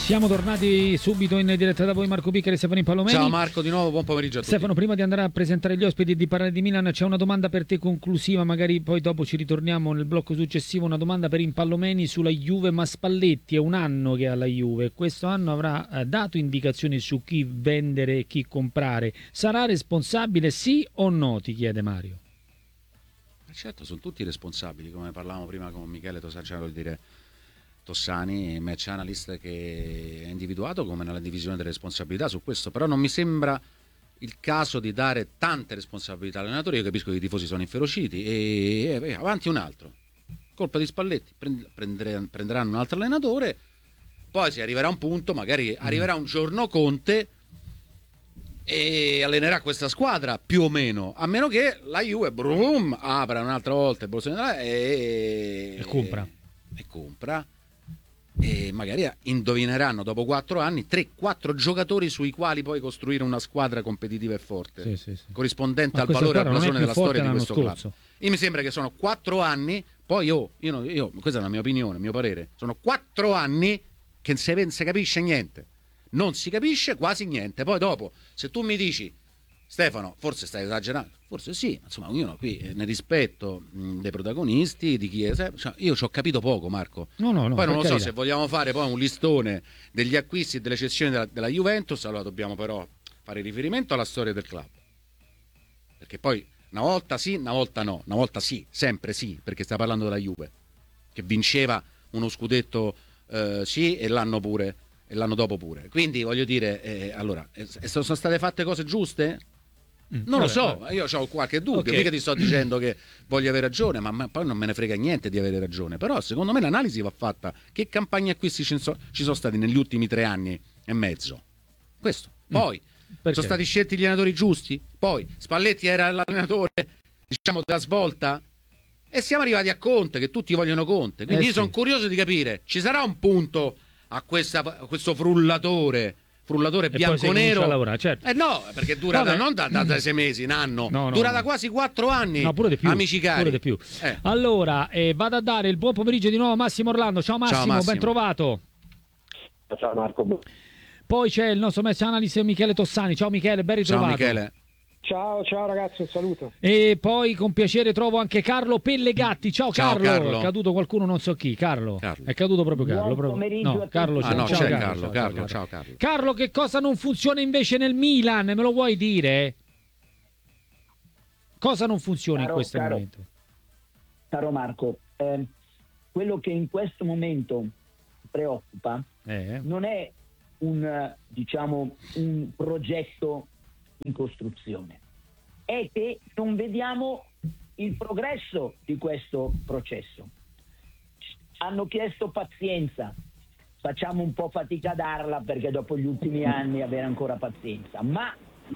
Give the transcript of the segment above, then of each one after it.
Siamo tornati subito in diretta da voi, Marco Piccari e Stefano Impallomeni. Ciao Marco, di nuovo buon pomeriggio a tutti. Stefano, prima di andare a presentare gli ospiti e di parlare di Milan, c'è una domanda per te conclusiva, magari poi dopo ci ritorniamo nel blocco successivo, una domanda per Impallomeni sulla Juve, ma Spalletti è un anno che ha la Juve, questo anno avrà dato indicazioni su chi vendere e chi comprare, sarà responsabile sì o no, ti chiede Mario? Certo, sono tutti responsabili, come parlavamo prima con Michele Tossani, match analyst, che è individuato come nella divisione delle responsabilità su questo, però non mi sembra il caso di dare tante responsabilità all'allenatore. Io capisco che i tifosi sono inferociti e avanti un altro, colpa di Spalletti, prenderanno un altro allenatore, poi si arriverà a un punto, magari arriverà un giorno Conte e allenerà questa squadra più o meno, a meno che la Juve apra un'altra volta il borso e compra e magari indovineranno dopo 4 anni 3-4 giocatori sui quali poi costruire una squadra competitiva e forte, sì. Corrispondente al valore e al blasone della storia di questo club. Io mi sembra che sono 4 anni, poi io questa è la mia opinione, il mio parere, sono 4 anni che non si capisce niente, non si capisce quasi niente. Poi dopo, se tu mi dici Stefano, forse stai esagerando, forse sì, insomma ognuno qui nel rispetto dei protagonisti, di chi è, cioè, io ci ho capito poco, Marco. No, poi non lo so, se vogliamo fare poi un listone degli acquisti e delle cessioni della Juventus, allora dobbiamo però fare riferimento alla storia del club, perché poi una volta sì, una volta no, una volta sì, sempre sì, perché sta parlando della Juve che vinceva uno scudetto sì, e l'anno dopo pure, quindi voglio dire, allora sono state fatte cose giuste? Non lo so, io ho qualche dubbio, mica ti sto dicendo che voglio avere ragione, ma poi non me ne frega niente di avere ragione, però secondo me l'analisi va fatta. Che campagne acquisti ci sono stati negli ultimi 3 anni e mezzo? Questo. Poi sono stati scelti gli allenatori giusti? Poi Spalletti era l'allenatore, diciamo, della svolta? E siamo arrivati a Conte, che tutti vogliono Conte, quindi io sono curioso di capire, ci sarà un punto a questo frullatore bianco-nero, certo. No, perché dura non da 6 mesi, un anno, dura da quasi 4 anni, pure di più, amici cari, pure di più. Allora vado a dare il buon pomeriggio di nuovo a Massimo Orlando. Ciao Massimo, ben trovato. Ciao Marco. Poi c'è il nostro match analyst Michele Tossani. Ciao Michele, ben ritrovato. Ciao Michele. Ciao ragazzi, un saluto. E poi con piacere trovo anche Carlo Pellegatti. Ciao Carlo. È caduto qualcuno, non so chi. Carlo. È caduto proprio Carlo. Buon pomeriggio. No, Carlo c'è. Ciao Carlo. Ciao Carlo. Carlo, che cosa non funziona invece nel Milan? Me lo vuoi dire? Cosa non funziona in questo momento? Caro Marco, quello che in questo momento preoccupa non è un progetto in costruzione, è che non vediamo il progresso di questo processo. Hanno chiesto pazienza, facciamo un po' fatica a darla, perché dopo gli ultimi anni avere ancora pazienza, ma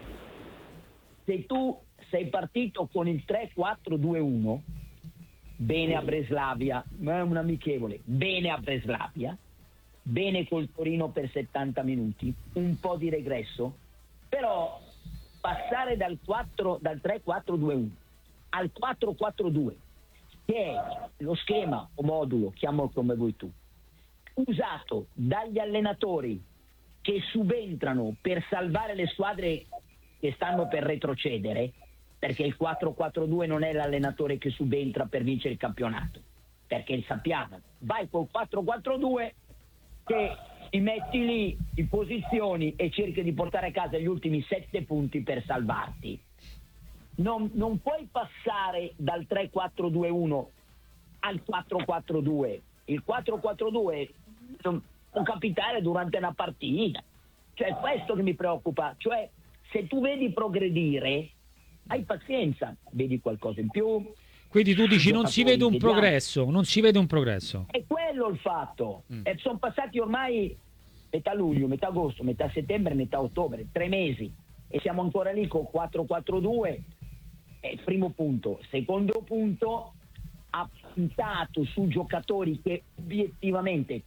se tu sei partito con il 3-4-2-1, bene a Breslavia, ma è un amichevole, bene a Breslavia, bene col Torino per 70 minuti, un po' di regresso, però passare dal 3-4-2-1 al 4-4-2, che è lo schema o modulo, chiamalo come vuoi tu, usato dagli allenatori che subentrano per salvare le squadre che stanno per retrocedere, perché il 4-4-2 non è l'allenatore che subentra per vincere il campionato, perché sappiamo, vai col 4-4-2 che ti metti lì in posizioni e cerchi di portare a casa gli ultimi 7 punti per salvarti. Non puoi passare dal 3-4-2-1 al 4-4-2. Il 4-4-2 può capitare durante una partita. Cioè, è questo che mi preoccupa. Cioè, se tu vedi progredire, hai pazienza, vedi qualcosa in più. Quindi tu dici non si vede un progresso, non si vede un progresso. È quello il fatto. Sono passati ormai metà luglio, metà agosto, metà settembre, metà ottobre, 3 mesi e siamo ancora lì con 4-4-2. Primo punto. Secondo punto, ha puntato su giocatori che obiettivamente,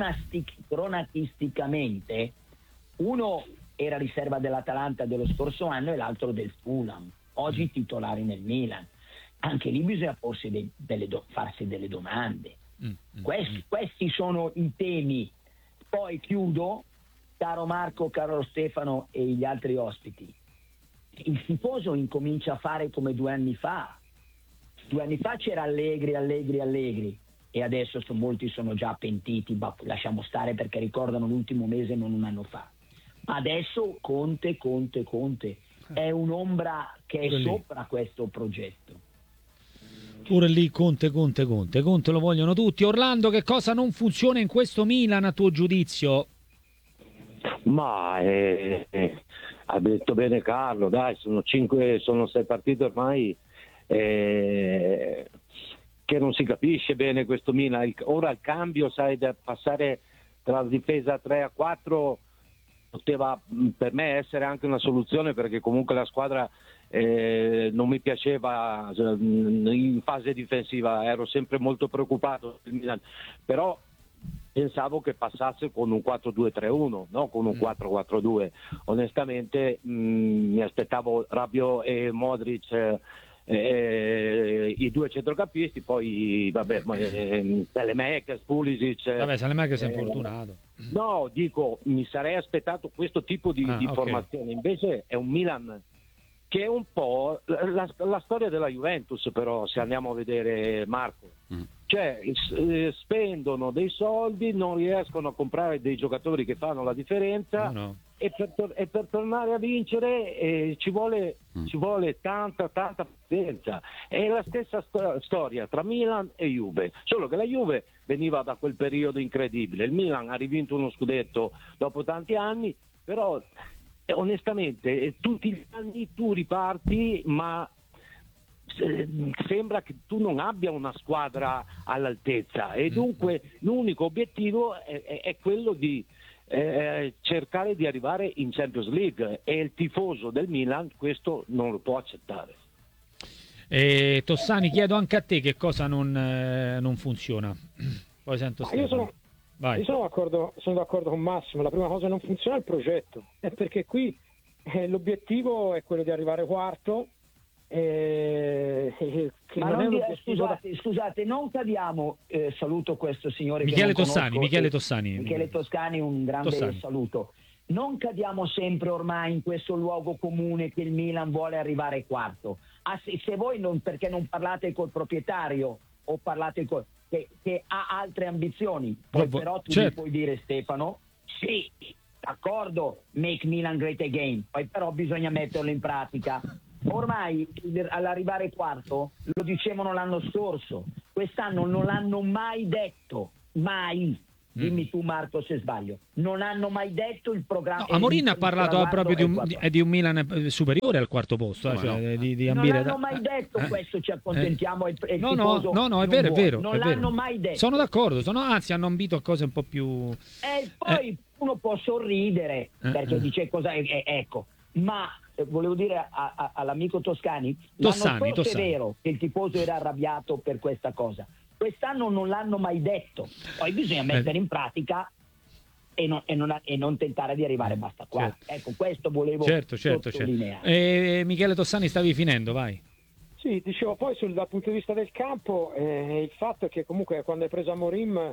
cronatisticamente, uno era riserva dell'Atalanta dello scorso anno e l'altro del Fulham, oggi titolari nel Milan. Anche lì bisogna farsi delle domande. Questi sono i temi. poi chiudo, caro Marco, caro Stefano e gli altri ospiti. Il tifoso incomincia a fare come 2 anni fa. 2 anni fa c'era Allegri e adesso molti sono già pentiti, ma lasciamo stare perché ricordano l'ultimo mese, non un anno fa. Ma adesso Conte è un'ombra che è sopra questo progetto. Pure lì Conte lo vogliono tutti. Orlando, che cosa non funziona in questo Milan a tuo giudizio? Ma ha detto bene Carlo, dai, sono 6 partite ormai che non si capisce bene questo Milan. Ora il cambio, sai, da passare tra la difesa 3-4 poteva per me essere anche una soluzione, perché comunque la squadra non mi piaceva in fase difensiva, ero sempre molto preoccupato del Milan, però pensavo che passasse con un 4-2-3-1, no? Con un 4-4-2. Onestamente mi aspettavo Rabiot e Modric, i 2 centrocampisti, poi vabbè, Saelemaekers, Pulisic. Vabbè, Saelemaekers è infortunato. No, dico, mi sarei aspettato questo tipo di formazione. Invece è un Milan che è un po' la storia della Juventus, però, se andiamo a vedere, Marco. Cioè, spendono dei soldi, non riescono a comprare dei giocatori che fanno la differenza. No. E per tornare a vincere ci vuole tanta pazienza. È la stessa storia tra Milan e Juve, solo che la Juve veniva da quel periodo incredibile, il Milan ha rivinto uno scudetto dopo tanti anni, però onestamente tutti gli anni tu riparti, ma sembra che tu non abbia una squadra all'altezza, e dunque l'unico obiettivo è quello di cercare di arrivare in Champions League, e il tifoso del Milan questo non lo può accettare. Tossani, chiedo anche a te che cosa non funziona. Poi sento Stefano. Io sono d'accordo con Massimo. La prima cosa che non funziona è il progetto, è perché qui l'obiettivo è quello di arrivare quarto. Scusate, non cadiamo. Saluto questo signore Michele che Tossani. Michele Tossani, un grande saluto. Non cadiamo sempre ormai in questo luogo comune che il Milan vuole arrivare quarto. Se voi perché non parlate col proprietario o parlate che ha altre ambizioni, poi però tu mi puoi dire, Stefano, sì, d'accordo, make Milan great again, poi però bisogna metterlo in pratica. Ormai all'arrivare quarto lo dicevano l'anno scorso, quest'anno non l'hanno mai detto, mai. Dimmi tu, Marco, se sbaglio. Non hanno mai detto il programma. Amorin ha parlato proprio di un Milan superiore al quarto posto, di ambire. Non l'hanno mai detto questo, ci accontentiamo. No, è vero. Non l'hanno mai detto. Sono d'accordo, anzi hanno ambito a cose un po' più. E poi uno può sorridere perché dice cosa. Ecco, ma volevo dire all'amico Tossani, l'anno scorso è vero che il tifoso era arrabbiato per questa cosa. Quest'anno non l'hanno mai detto, poi bisogna mettere in pratica e non tentare di arrivare basta qua. Certo. Ecco, questo volevo sottolineare. Michele Tossani, stavi finendo, vai. Sì, dicevo, poi dal punto di vista del campo, il fatto è che comunque quando hai preso Amorim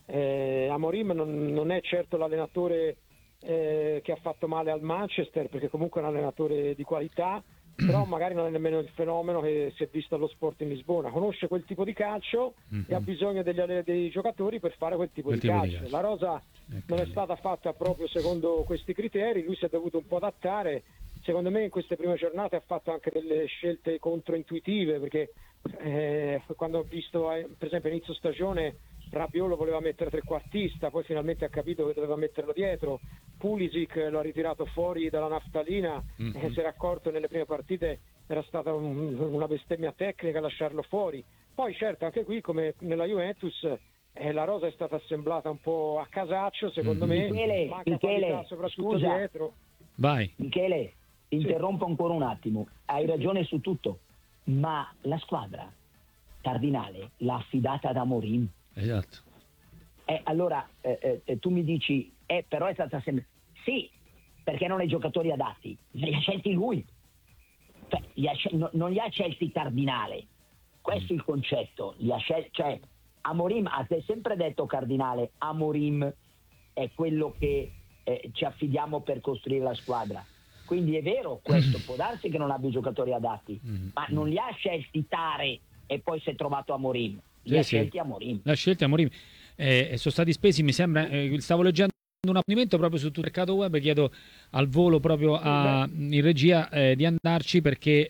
non è certo l'allenatore che ha fatto male al Manchester, perché comunque è un allenatore di qualità, però magari non è nemmeno il fenomeno che si è visto allo Sport in Lisbona. Conosce quel tipo di calcio e ha bisogno dei giocatori per fare quel tipo di calcio. La rosa non è stata fatta proprio secondo questi criteri, lui si è dovuto un po' adattare. Secondo me in queste prime giornate ha fatto anche delle scelte controintuitive, perché quando ho visto per esempio inizio stagione Rabiot lo voleva mettere trequartista, poi finalmente ha capito che doveva metterlo dietro. Pulisic lo ha ritirato fuori dalla naftalina e si era accorto nelle prime partite era stata una bestemmia tecnica lasciarlo fuori. Poi certo anche qui, come nella Juventus, la rosa è stata assemblata un po' a casaccio, secondo me. Michele, soprattutto scusa, dietro. Vai. Michele, interrompo ancora un attimo. Hai ragione su tutto, ma la squadra Cardinale l'ha affidata ad Amorim. Esatto. Allora tu mi dici però è stata sempre sì, perché non hai giocatori adatti, li ha scelti lui, non li ha scelti Cardinale, questo è il concetto, li ha scelti, cioè Amorim ha sempre detto Cardinale, Amorim è quello che ci affidiamo per costruire la squadra. Quindi è vero questo, può darsi che non abbia i giocatori adatti, ma non li ha scelti Tare e poi si è trovato Amorim, li ha scelti Amorim. L'ha scelti Amorim. Sono stati spesi, mi sembra, stavo leggendo un appuntamento proprio su tutto il mercato web, chiedo al volo proprio in regia di andarci, perché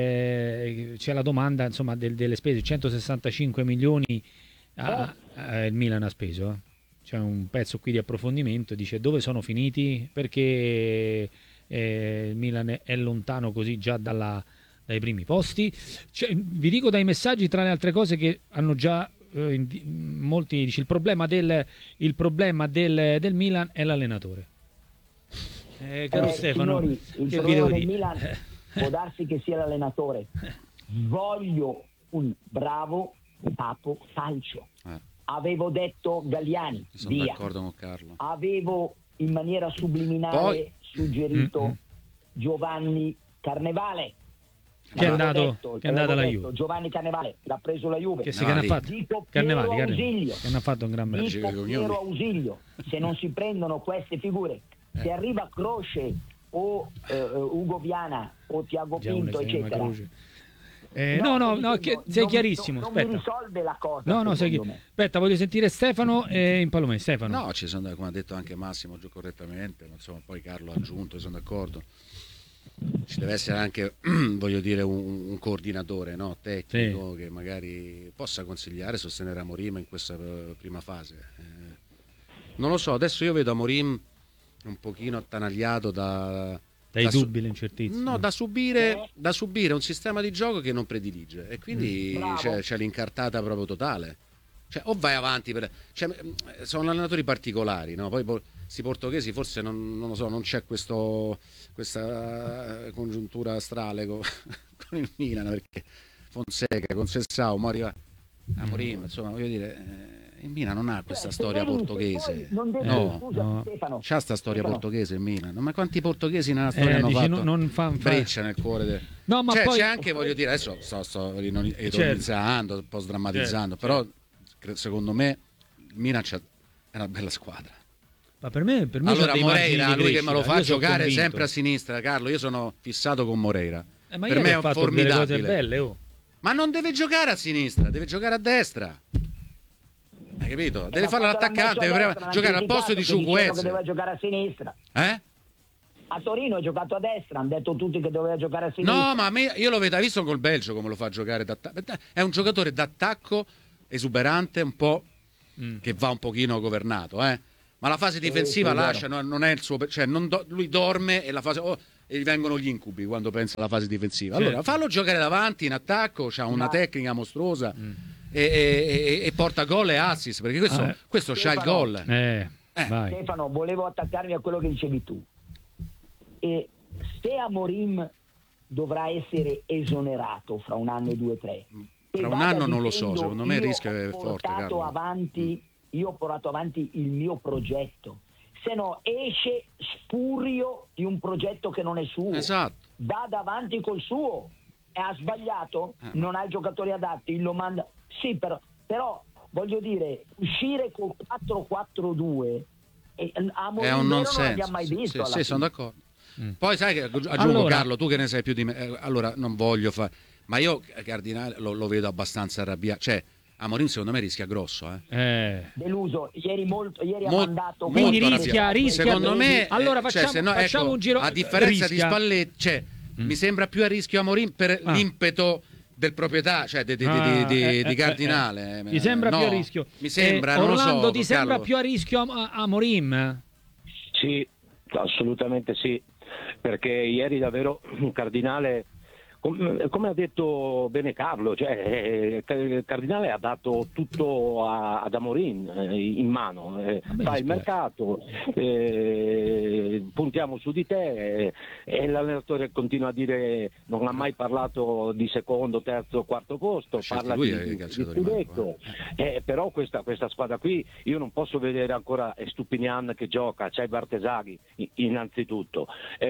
c'è la domanda, insomma, delle spese. 165 milioni il Milan ha speso. C'è un pezzo qui di approfondimento, dice dove sono finiti, perché il Milan è lontano così già dai primi posti. Vi dico dai messaggi, tra le altre cose, che hanno già molti, dice il problema del Milan è l'allenatore. Caro Stefano, signori, il problema del Milan può darsi che sia l'allenatore. Voglio un bravo capo calcio. Avevo detto Galliani, sono via. d'accordo con Carlo. Avevo in maniera subliminale suggerito Giovanni Carnevale. Che è andato alla Juve. Giovanni Carnevale l'ha preso la Juve. Che ne ha fatto? Carnevale, Ausilio. che ne ha fatto un gran bel Piero Ausilio. Se non si prendono queste figure, se arriva Croce o Ugo Viana o Tiago Pinto, eccetera. No, sei chiarissimo. Non Aspetta. mi risolve la cosa. No, aspetta, voglio sentire Stefano in Palomè. Stefano. No, ci sono, come ha detto anche Massimo, giù correttamente, ma insomma poi Carlo ha aggiunto, sono d'accordo. Ci deve essere anche, voglio dire, un coordinatore, no? Tecnico, che magari possa consigliare, sostenere Amorim in questa prima fase. Non lo so, adesso io vedo Amorim un pochino attanagliato dai dubbi, l'incertezza. No, da subire un sistema di gioco che non predilige, e quindi c'è l'incartata proprio totale. Cioè, o vai avanti sono allenatori particolari, no? Poi questi portoghesi forse non lo so, non c'è questa congiuntura astrale con il Milan, perché Fonseca, Conceição, Amorim, insomma, voglio dire, il Milan non ha questa storia portoghese. Stefano, c'ha sta storia portoghese il Milan. Ma quanti portoghesi nella storia hanno fatto non fa breccia nel cuore No, ma poi c'è anche, voglio dire, adesso sto ironizzando, un po' sdrammatizzando, però secondo me il Milan è una bella squadra. Ma per me allora Moreira, lui che me lo fa giocare convinto. sempre a sinistra, Carlo, io sono fissato con Moreira. Ma per me è un fatto formidabile. delle cose belle, Ma non deve giocare a sinistra, deve giocare a destra. Hai capito? Deve fare l'attaccante, deve giocare al posto di Ciucuezze. Che doveva giocare a sinistra. A Torino ha giocato a destra, hanno detto tutti che doveva giocare a sinistra. No, ma io lo vedo, hai visto col Belgio come lo fa giocare è un giocatore d'attacco esuberante, un po' che va un pochino governato, ma la fase difensiva lascia, non è il suo, cioè lui dorme e la fase e gli vengono gli incubi quando pensa alla fase difensiva. Allora fallo giocare davanti in attacco, c'ha una tecnica mostruosa. E porta gol e assist, perché questo c'ha il gol. Stefano, volevo attaccarmi a quello che dicevi tu. E se Amorim dovrà essere esonerato fra un anno, 2, 3, fra un anno non lo so, secondo me il rischio è forte, Carlo. Io ho portato avanti il mio progetto, se no esce spurio di un progetto che non è suo. Esatto. Va davanti col suo e ha sbagliato, non ha i giocatori adatti, lo manda. Sì, però voglio dire, uscire col 4-4-2 è un non non l'abbiamo mai visto. Sì, sono d'accordo. Poi sai che aggiungo, Carlo, tu che ne sai più di me, allora non voglio fare, ma io Cardinale lo vedo abbastanza arrabbiato, cioè Amorim secondo me rischia grosso, deluso ieri ha mandato, quindi rischia secondo me. Allora facciamo un giro, a differenza di Spalletti, mi sembra più a rischio Amorim per l'impeto del proprietà, cioè di Cardinale. Mi sembra più a rischio. Mi sembra, Orlando, non lo so, ti sembra più a rischio Amorim? Sì, assolutamente sì, perché ieri davvero Cardinale, come ha detto bene Carlo, cioè Cardinale ha dato tutto ad Amorim in mano, fai il mercato, puntiamo su di te, e l'allenatore continua a dire, non ha mai parlato di secondo, terzo, quarto posto, parla di scudetto, però questa squadra qui io non posso vedere ancora Stupinian che gioca, c'è Bartesaghi innanzitutto,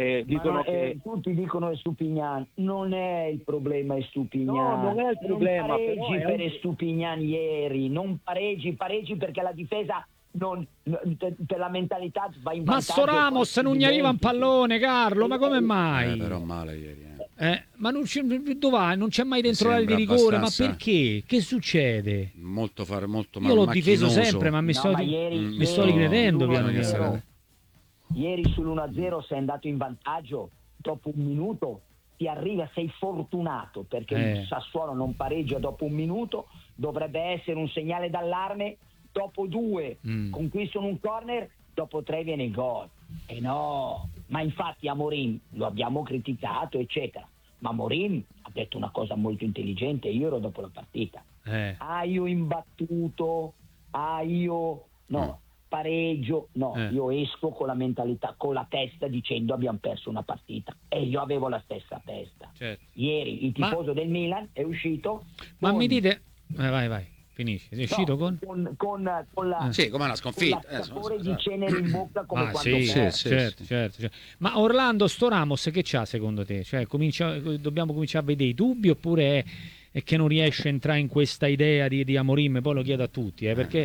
tutti dicono Stupinian, non è il problema Stupinian. No, non è il problema. Non pareggi per Stupinian ieri, non pareggi perché la difesa per la mentalità va in Ma vantaggio. sto Ramos non gli arriva un pallone, Carlo, ma come mai? Però male ieri. Ma non c'è, dov'è? Non c'è mai dentro Mi l'area di sembra rigore, ma abbastanza- perché? Che succede? Molto Io l'ho difeso macchinoso. sempre, ma mi sto ieri ricredendo piano sull'1-0 piano. Ieri sull'1-0 sei andato in vantaggio, dopo un minuto ti arriva, sei fortunato perché il Sassuolo non pareggia dopo un minuto, dovrebbe essere un segnale d'allarme, dopo 2 conquistano un corner, dopo 3 viene il gol. E no, ma infatti Amorim lo abbiamo criticato eccetera, ma Amorim ha detto una cosa molto intelligente, io ero dopo la partita, io imbattuto, io no, pareggio, no, io esco con la mentalità, con la testa dicendo abbiamo perso una partita, e io avevo la stessa testa. Certo. Ieri il tifoso del Milan è uscito Ma con- mi dite... vai, finisci. Sei uscito con... con la Sì, come una sconfitta. con sapore di cenere in bocca come quando sì, perdi. certo. Ma Orlando, sto Ramos che c'ha secondo te? Cioè, dobbiamo cominciare a vedere i dubbi, oppure è che non riesce a entrare in questa idea di Amorim? Poi lo chiedo a tutti, perché...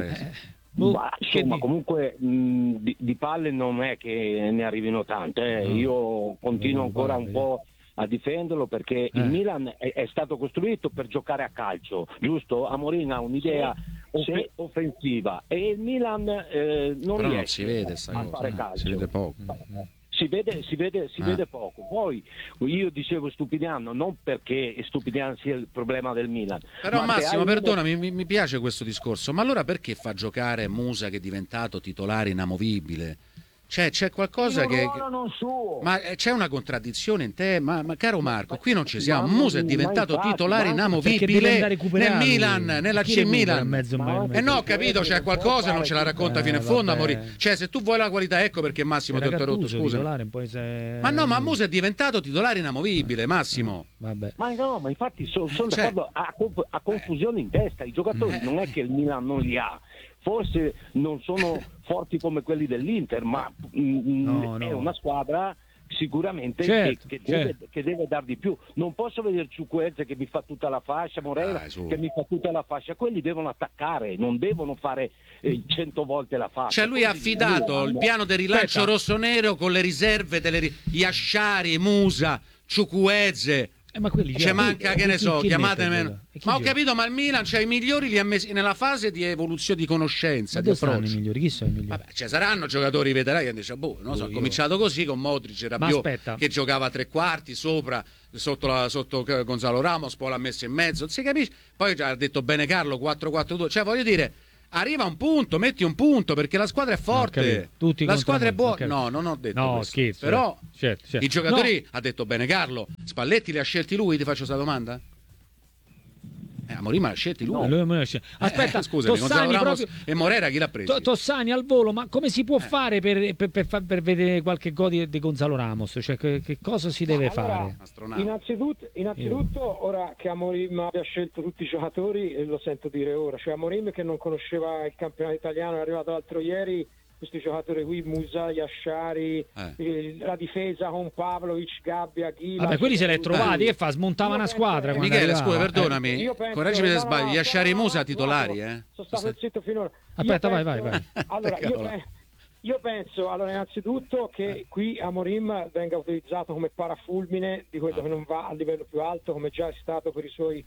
Ma, insomma, comunque di palle non è che ne arrivino tante. Io continuo ancora un po' a difenderlo, perché il Milan è stato costruito per giocare a calcio, giusto? Amorim ha un'idea offensiva e il Milan non Però non riesce si vede a fare calcio. si vede poco. Si vede poco. Poi io dicevo Stupiniano non perché Stupiniano sia il problema del Milan. Però ma Massimo, perdonami, mi piace questo discorso, ma allora perché fa giocare Musa, che è diventato titolare inamovibile? Cioè, c'è qualcosa che... non suo. Ma c'è una contraddizione in te, ma caro Marco, qui non ci siamo. Ma Musa è ma diventato infatti, titolare ma perché deve inamovibile andare a recuperare nel lui. Milan, nella Chi C recupera Milan. mezzo? No, ho capito, c'è qualcosa, non ce la racconta fino in fondo, vabbè. Amorim. Cioè, se tu vuoi la qualità, ecco perché Massimo ti ho interrotto, scusa. Ma no, ma Musa è diventato titolare inamovibile, Massimo. Vabbè. Ma no, ma infatti sono d'accordo, ha confusione in testa. I giocatori non è che il Milan non li ha, forse non sono forti come quelli dell'Inter, ma è una squadra sicuramente che deve dar di più. Non posso vedere Ciuqueze che mi fa tutta la fascia, Moreira che mi fa tutta la fascia. Quelli devono attaccare, non devono fare 100 volte la fascia. Cioè lui ha affidato il piano del rilancio rossonero con le riserve delle Iasciari, Musa, Ciuqueze. Ma quelli C'è manca, che ne so, chiamatemi. Ma ho gioca? capito, ma il Milan, cioè i migliori li ha messi nella fase di evoluzione, di conoscenza, Ma di dove stanno i approccio. migliori? Chi sono i migliori? Vabbè, ci saranno giocatori veterani che dice, non so, ha cominciato così con Modric e Rabiot, aspetta. che giocava a tre quarti sopra, sotto Gonzalo Ramos, poi l'ha messo in mezzo, non si capisce. Poi ha detto bene Carlo 4-4-2, cioè voglio dire, arriva un punto, metti un punto, perché la squadra è forte, Tutti la contro squadra è noi, buona. No, non ho detto No, questo. scherzo. Però Certo. i giocatori, ha detto bene Carlo, Spalletti li ha scelti lui, ti faccio questa domanda? Amorim l'ha scelti lui. Aspetta, scusami, Gonzalo Ramos e Moreira chi l'ha preso? Tossani al volo, ma come si può fare per vedere qualche gol di Gonzalo Ramos? Cioè, che cosa si deve fare? Innanzitutto, ora che Amorim abbia scelto tutti i giocatori, lo sento dire ora, cioè Amorim che non conosceva il campionato italiano, è arrivato l'altro ieri, questi giocatori qui, Musa, Iasciari, la difesa con Pavlovic, Gabbia, Ghila. Vabbè, quelli se li è trovati, che fa? Smontava una squadra. Michele, scusa, perdonami, correggimi se sbaglio, Iasciari e Musa titolari, Sono stato zitto finora. Aspetta, vai. Allora, io penso, innanzitutto che qui Amorim venga utilizzato come parafulmine di quello che non va a livello più alto, come già è stato per i suoi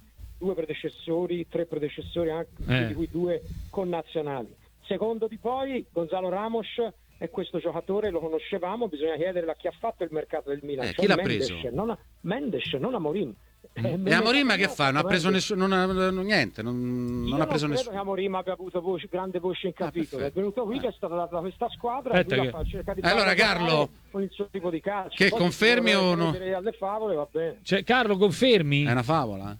tre predecessori, anche di cui 2 connazionali. Secondo di poi, Gonzalo Ramos è questo giocatore, lo conoscevamo, bisogna chiedere a chi ha fatto il mercato del Milan. Chi l'ha preso? Mendes, non Amorim. E Amorim che fa? Non ha preso niente, non ha preso nessuno. Io credo che Amorim abbia avuto grande voce in capitolo. È venuto qui, che è stata data questa squadra. Allora Carlo, con il suo tipo di calcio. che confermi o no? Alle favole, va bene. Cioè, Carlo, confermi? È una favola?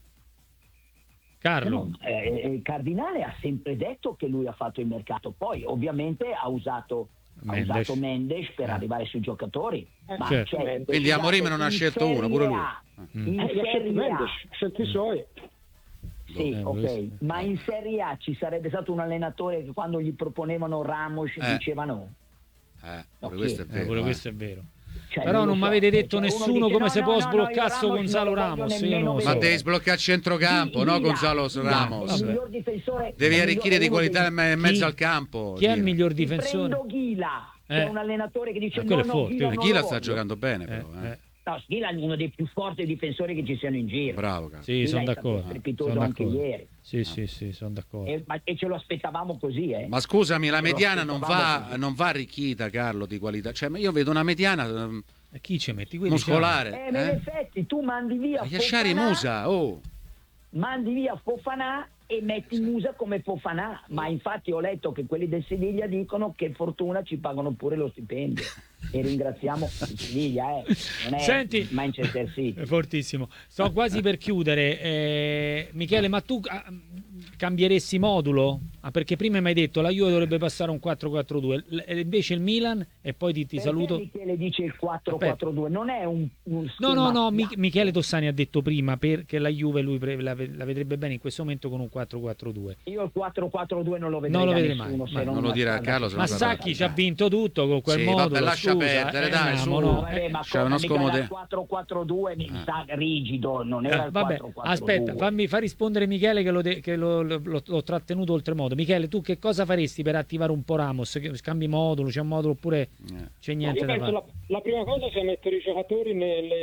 Carlo. Il Cardinale ha sempre detto che lui ha fatto il mercato, poi ovviamente ha usato Mendes per arrivare sui giocatori. Ma certo. Quindi Amorim non ha scelto uno, pure lui. In Serie A, ha scelto i suoi. Sì, ok, ma in Serie A ci sarebbe stato un allenatore che quando gli proponevano Ramos diceva no. Questo è vero. Questo è vero. Cioè, Però non lo mi avete detto uno nessuno dice, come si può sbloccare io su Gonzalo non lo voglio Ramos. Io nemmeno non lo so. Ma vedere. devi sbloccare a centrocampo, no Gonzalo Ramos? Il miglior difensore, Devi il arricchire di miglior- uno qualità dei- in mezzo al campo. Chi è il Ghila. miglior Ti difensore? prendo Ghila, che è un allenatore che dice quello no, è no, forte, Ghila quello. non Ghila lo sta voglio. giocando bene però. No, Ghila è uno dei più forti difensori che ci siano in giro. Bravo, cazzo. Sì, Ghila sono è stato d'accordo. strepitoso Sono anche d'accordo. ieri. Sì, sono d'accordo. E ce lo aspettavamo così, Ma scusami, la Ce lo mediana aspettavamo non va arricchita, Carlo, di qualità. Cioè, io vedo una mediana E chi ci metti? Quelli muscolare. Ma in effetti tu mandi via Yashari Fofana, Musa, oh. mandi via Fofana e metti Musa come Fofana, ma infatti ho letto che quelli del Siviglia dicono che fortuna ci pagano pure lo stipendio e ringraziamo il Siviglia, non è Senti, Manchester City. è fortissimo. Sto quasi per chiudere. Michele, ma tu cambieresti modulo? Perché prima mi hai detto la Juve dovrebbe passare un 4-4-2, invece il Milan, e poi ti Perché saluto. Michele dice il 4-4-2, non è un schema. No, Michele Tossani ha detto prima che la Juve lui la vedrebbe bene in questo momento con un 4-4-2. Io il 4-4-2 non lo vedrei, Non lo da vedrei nessuno, mai. se Ma non non lo dire a Carlo, se no Ma sarà- Sacchi ci ha vinto tutto con quel Sì, modulo. vabbè, lascia scusa, perdere, dai, su. no? Vabbè, ma C'è uno mica scomode. era il 4-4-2 mi sa rigido, non era il Vabbè, 4-4-2. aspetta, fa rispondere Michele che l'ho trattenuto oltremodo. Michele, tu che cosa faresti per attivare un po' Ramos? Scambi modulo, c'è un modulo oppure c'è niente Io da penso fare? la prima cosa sia mettere i giocatori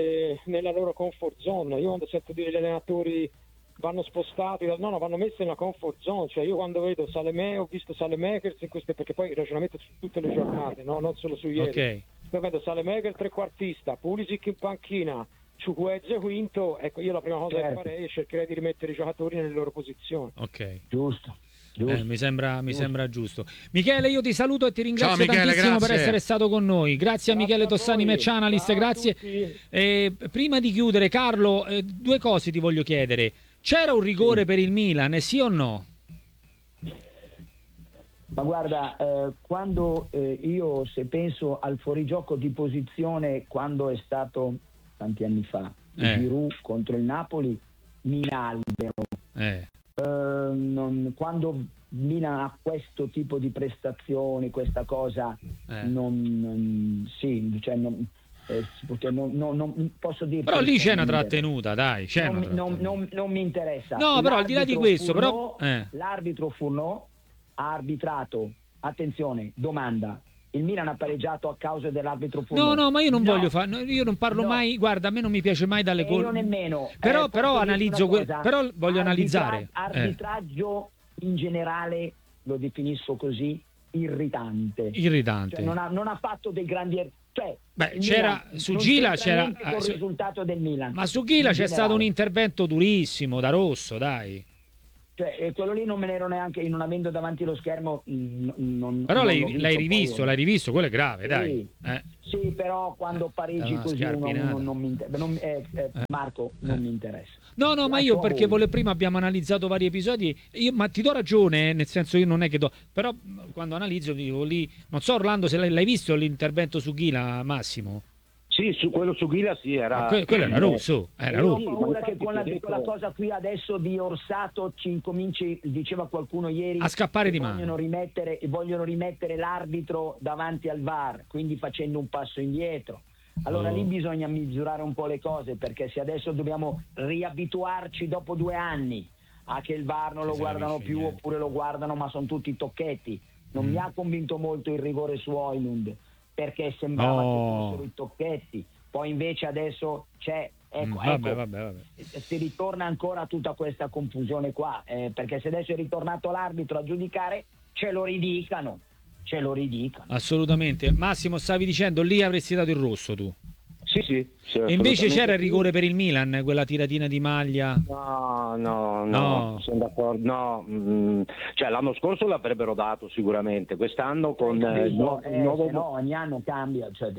nella loro comfort zone. Io quando sento dire gli allenatori vanno spostati, no, vanno messi nella comfort zone. Cioè io quando vedo ho visto Saelemaekers in queste, perché poi il ragionamento è su tutte le giornate, no? Non solo su ieri. Ok. Poi vedo Saelemaekers trequartista, Pulisic in panchina, Chukwueze quinto. Ecco, io la prima cosa che farei è cercherei di rimettere i giocatori nelle loro posizioni. Ok. Giusto. Mi sembra giusto. Michele, io ti saluto e ti ringrazio Ciao, Michele, tantissimo per grazie. essere stato con noi. Grazie a Michele Tossani, Match Analyst, grazie. Prima di chiudere, Carlo, due cose ti voglio chiedere. C'era un rigore per il Milan, sì o no? Ma guarda, quando io se penso al fuorigioco di posizione quando è stato tanti anni fa, Giroud contro il Napoli, mi albero. Quando Milan ha questo tipo di prestazioni, questa cosa, non posso dire. Però lì c'è una trattenuta, dai. Non mi interessa. No, però al di là di questo, però l'arbitro Fourneau ha arbitrato. Attenzione, domanda. Il Milan ha pareggiato a causa dell'arbitro Fourneau? No, ma io non voglio fare, io non parlo mai, guarda, a me non mi piace mai dalle colpe. Io nemmeno. Però analizzo, però voglio analizzare. Arbitraggio in generale lo definisco così, irritante. Cioè, non ha fatto dei grandi c'era su Ghila c'era il risultato del Milan. Ma su Ghila c'è stato un intervento durissimo da rosso, dai. Cioè, quello lì non me ne ero neanche, non avendo davanti lo schermo però l'hai rivisto, quello è grave, dai. Sì, però quando pareggi così non mi interessa. Marco, non mi interessa. No, ma io perché prima abbiamo analizzato vari episodi, ma ti do ragione, nel senso io non è che però quando analizzo dico lì, non so Orlando se l'hai visto l'intervento su Ghila, Massimo. Sì, quello su Ghila sì, era... quello era rosso, Ho paura che con la cosa qui adesso di Orsato ci incominci, diceva qualcuno ieri, a scappare di mano. Vogliono rimettere l'arbitro davanti al VAR, quindi facendo un passo indietro. Allora lì bisogna misurare un po' le cose, perché se adesso dobbiamo riabituarci dopo 2 anni a che il VAR non lo guardano più, oppure lo guardano ma sono tutti tocchetti. Non mi ha convinto molto il rigore su Højlund, perché sembrava che fossero i tocchetti, poi invece adesso c'è, vabbè. Si ritorna ancora a tutta questa confusione qua, perché se adesso è ritornato l'arbitro a giudicare, ce lo ridicano. Assolutamente. Massimo, stavi dicendo lì avresti dato il rosso tu. Sì, e invece c'era il rigore per il Milan, quella tiratina di maglia? No, sono d'accordo. No, cioè l'anno scorso l'avrebbero dato sicuramente, quest'anno con il nuovo... no, ogni anno cambia, cioè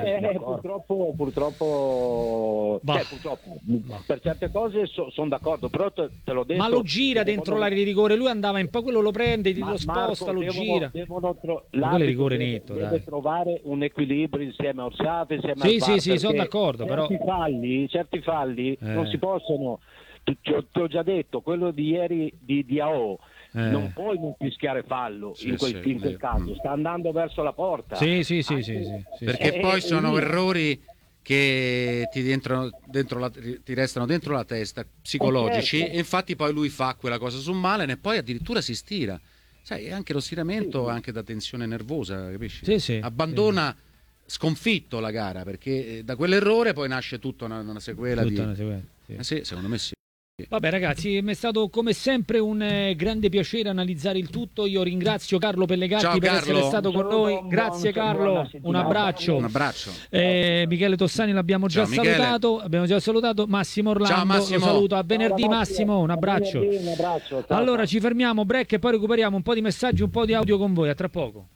purtroppo per certe cose sono d'accordo, però te l'ho detto. Ma lo gira dentro l'area di rigore, lui andava un po', quello lo prende, lo sposta, lo gira. Quello è rigore netto, deve trovare un equilibrio insieme a Orsato, insieme a Sì, sono d'accordo, però certi falli non si possono. Ti ho già detto, quello di ieri di AO, non puoi non fischiare fallo Sì, in quel, sì, in quel caso, sta andando verso la porta. Sì. Perché poi sono errori che ti restano dentro la testa, psicologici, certo. e infatti poi lui fa quella cosa su Malen e poi addirittura si stira. Sai, anche lo stiramento anche da tensione nervosa, capisci? Sì. Abbandona sconfitto la gara, perché da quell'errore poi nasce tutta una sequela Tutta di... una sequenza, sì. Sì, secondo me sì. Vabbè ragazzi, mi è stato come sempre un grande piacere analizzare il tutto. Io ringrazio Carlo Pellegatti Ciao, per Carlo. essere stato con noi. Buon- Grazie buona Carlo, settimana. un abbraccio. Un abbraccio. Michele Tossani l'abbiamo già Ciao, Michele. salutato. Abbiamo già salutato Massimo Orlando. Ciao, Massimo. Lo saluto a venerdì. Ciao, Massimo, un abbraccio. Un abbraccio. Ciao, Allora ciao. ci fermiamo, break, e poi recuperiamo un po' di messaggi, un po' di audio con voi. A tra poco.